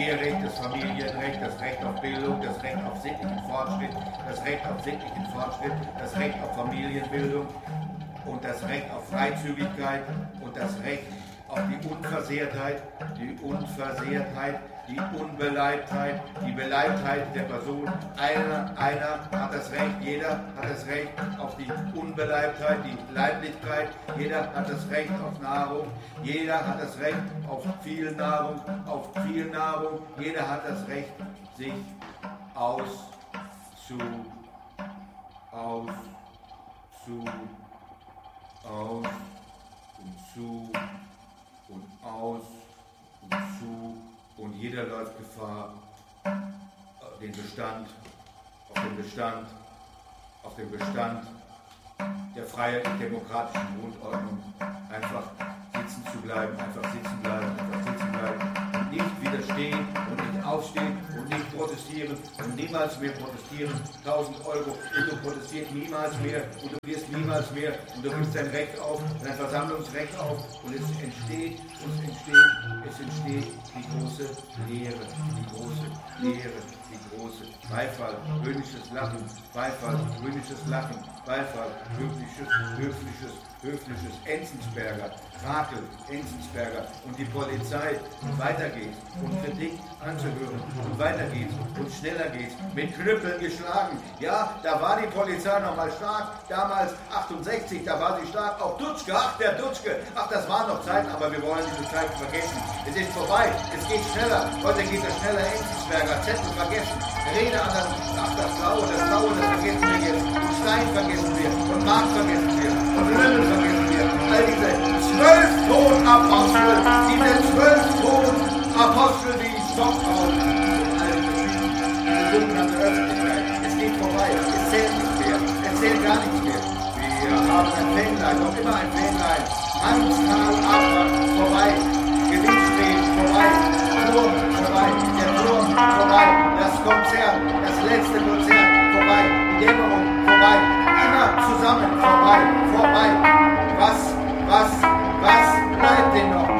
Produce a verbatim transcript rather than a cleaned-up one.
Eherecht, das Familienrecht, das Recht auf Bildung, das Recht auf sittlichen Fortschritt, das Recht auf sittlichen Fortschritt, das Recht auf Familienbildung und das Recht auf Freizügigkeit und das Recht auf die Unversehrtheit, die Unversehrtheit, die Unbeleibtheit, die Beleibtheit der Person. Einer, einer hat das Recht, jeder hat das Recht auf die Unbeleibtheit, die Leiblichkeit, jeder hat das Recht auf Nahrung, jeder hat das Recht auf viel Nahrung, auf viel Nahrung, jeder hat das Recht, sich auszu, aus, zu, aus und zu und aus und zu und jeder läuft Gefahr, den Bestand, auf den Bestand, auf den Bestand der freiheitlich demokratischen Grundordnung einfach sitzen zu bleiben, einfach sitzen bleiben, einfach sitzen bleiben und nicht widerstehen und nicht aufstehen und nicht protestieren und niemals mehr protestieren. tausend Euro und du protestierst niemals mehr und du wirst niemals mehr und du gibst dein Recht auf, dein Versammlungsrecht auf und es entsteht, es entsteht, es entsteht die große Lehre, die große Lehre, die große Beifall, höhnisches Lachen, Beifall, höhnisches Lachen, Beifall, höfliches, höfliches, höfliches, Enzensberger, Krakel, Enzensberger und die Polizei und weiter geht's und Kritik anzuhören und weiter geht's und schneller geht's, mit Knüppeln geschlagen. Ja, da war die Polizei noch mal stark, damals achtundsechzig, da war sie stark, auch Dutschke, ach der Dutschke, ach das waren noch Zeiten, aber wir wollen diese Zeiten vergessen. Es ist vorbei, es geht schneller, heute geht es schneller, Enzensberger, Zettel vergessen, Rede an das, ach das Blaue, das Blaue, das vergessen wir jetzt, und Stein vergessen wir, und Mark vergessen wir, und Lömmel vergessen wir, all diese zwölf Ton-Apostel, diese zwölf Ton-Apostel, die Stockhaus, diese sogenannte Öffentlichkeit, es geht vorbei, es zählt nicht mehr, es zählt gar nichts mehr. Wir haben ein Fähnlein, noch immer ein Fähnlein, Amtstal, Abfahrt, vorbei, Gewinnstreben, vorbei, Turm, vorbei, der Turm, vorbei, das Konzert, das letzte Konzert, vorbei, die Dämmerung, vorbei, immer zusammen, vorbei, vorbei. Was, was, was bleibt denn noch?